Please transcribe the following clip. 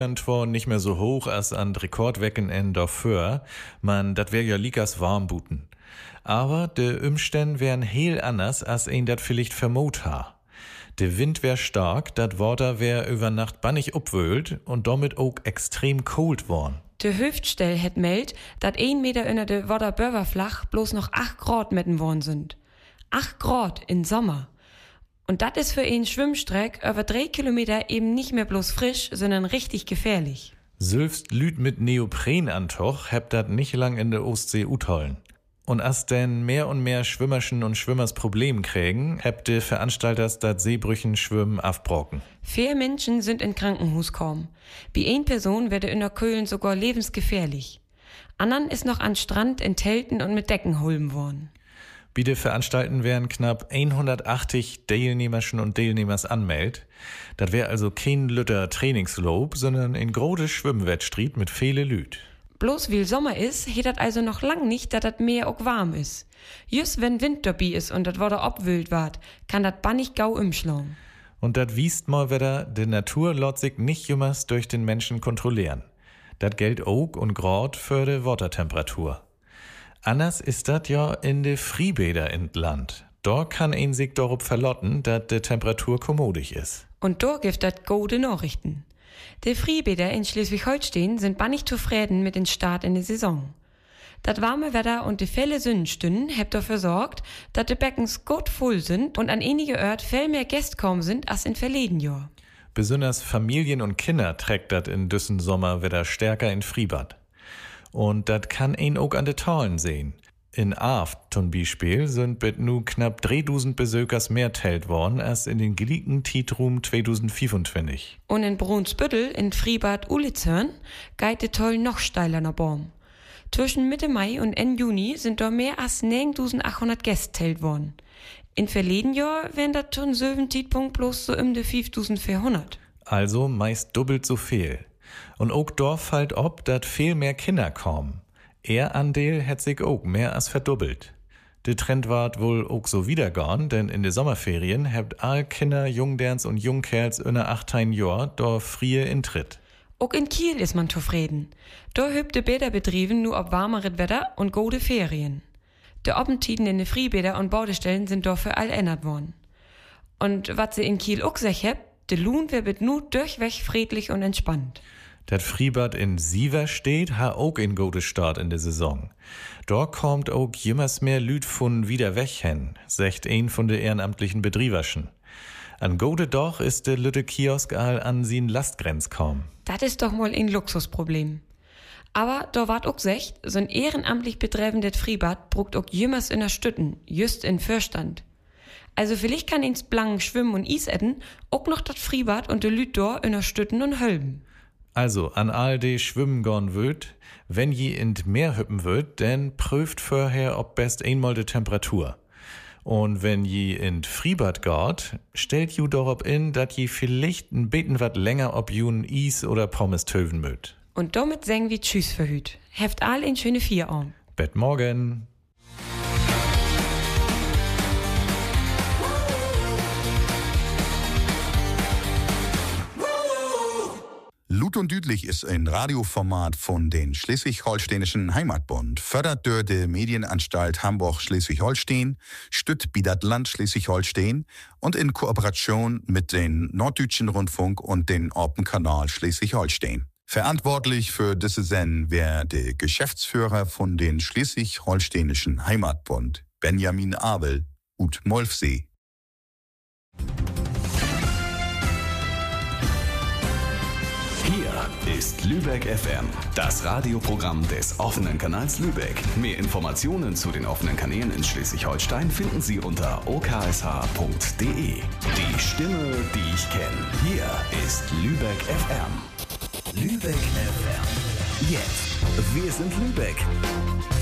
zwar nicht mehr so hoch als an Rekordwecken in dafür, man, dat wär ja likas warm buten. Aber de Umstände wären heel anders, als een dat vielleicht vermut ha. De Wind wär stark, dat Water wär über Nacht bannig upwöhlt und damit auch extrem kalt worn. De Hüftstell het meldt, dat 1 Meter unter de Waderbörverflach bloß noch 8 Grad metten worden sind. 8 Grad in Sommer. Und dat is für einen Schwimmstreck über 3 Kilometer eben nicht mehr bloß frisch, sondern richtig gefährlich. Selbst Lüd mit Neoprenantoch hebt dat nicht lang in der Ostsee uthollen. Und as denn mehr und mehr Schwimmerschen und Schwimmers Problem kriegen, hebt de Veranstalters dat Seebrüchen Schwimmen afbrocken. 4 Menschen sind in Krankenhaus gekommen. Bei 1 Person werde in der Köln sogar lebensgefährlich. Andern ist noch an Strand in Telten und mit Decken holben worden. Bei de Veranstalten wären knapp 180 Teilnehmerschen und Teilnehmers anmeldet. Dat wär also kein lütter Trainingslob, sondern ein große Schwimmwettstried mit viele Lüd. Bloß weil Sommer is, heet dat also noch lang nicht, dat dat Meer auch warm is. Just wenn Wind dabei is und dat Wader obwühlt ward, kann dat bannig gau umschlagen. Und dat wiest mal wieder, de Natur lot sich nicht jümmers durch den Menschen kontrollieren. Dat gilt auch und grad für de Wassertemperatur. Anders ist dat ja in de Freibäder in Land. Da kann ein sich darauf verlotten, dat de Temperatur kommodig is. Und da gibt dat gute Nachrichten. Die Freibäder in Schleswig-Holstein sind bannig zufrieden mit dem Start in die Saison. Das warme Wetter und die viele Sonnenstunden haben dafür sorgt, dass die Beckens gut voll sind und an einige Ort viel mehr Gäste kommen sind als in verleden Jahr. Besonders Familien und Kinder trägt dat in düssen Sommer wieder stärker in Freibad. Und dat kann ein auch an de Talen sehen. In Aft zum Beispiel sind bet nu knapp 3000 Besökers mehr teilt worden als in den geliebten Tietrum 2025. Und in Brunsbüttel in Freibad Ulitzhörn geht de Toll noch steiler nach Baum. Zwischen Mitte Mai und Ende Juni sind da mehr als 9800 Gäste teilt worden. In verleden Jahr wären dat zum selben Zeitpunkt bloß so de 5400. Also meist doppelt so viel. Und auch dort fällt ob, dat viel mehr Kinder kommen. Ihr Andel hat sich auch mehr als verdoppelt. Der Trend ward wohl auch so wiedergorn, denn in de Sommerferien habt all Kinder, Jungderns und Jungkerls unter 18 Jahr da frie Intritt. Auch in Kiel ist man zufrieden. Da hübt de Bäderbetrieben nur ob warmeret Wetter und gute Ferien. De Abendtiden in de Freibäder und Baudestellen sind dafür all ändert worden. Und wat sie in Kiel auch sech hebt, de Lohn wird nur durchweg friedlich und entspannt. Dat Freibad in Sieverstedt ha auch in gute Start in der Saison. Dort kommt auch jemals mehr Lüd von wieder weg hin, sagt ein von de ehrenamtlichen Betrieverschen. An gute doch ist de lütte Kiosk all an sin Lastgrenz kaum. Das ist doch mal ein Luxusproblem. Aber da ward auch secht, so ein ehrenamtlich betreibendes Freibad brugt auch jemals in der Stütten, just in Fürstand. Also vielleicht kann ins Blanken schwimmen und Eis essen, auch noch das Freibad und de Lüd da in der Stütten und hölben. Also, an all die schwimmen gorn würd, wenn je in Meer hüppen würd, denn prüft vorher ob best einmal die Temperatur. Und wenn je in Freibad geht, stellt ju doch ob in, dat je vielleicht ein beten wat länger ob jun Is oder Pommes töven möt. Und damit sagen wir Tschüss für hüt. Heft all in schöne Vierarm. Bet morgen. Lut und Düdlich ist ein Radioformat von den Schleswig-Holsteinischen Heimatbund, fördert durch die Medienanstalt Hamburg-Schleswig-Holstein, stützt Bidat Land Schleswig-Holstein und in Kooperation mit den Norddeutschen Rundfunk und den Open Kanal Schleswig-Holstein. Verantwortlich für diese Sendung wäre der Geschäftsführer von den Schleswig-Holsteinischen Heimatbund, Benjamin Abel, ut Molfsee. Hier ist Lübeck FM, das Radioprogramm des offenen Kanals Lübeck. Mehr Informationen zu den offenen Kanälen in Schleswig-Holstein finden Sie unter oksh.de. Die Stimme, die ich kenne. Hier ist Lübeck FM. Lübeck FM. Jetzt. Wir sind Lübeck.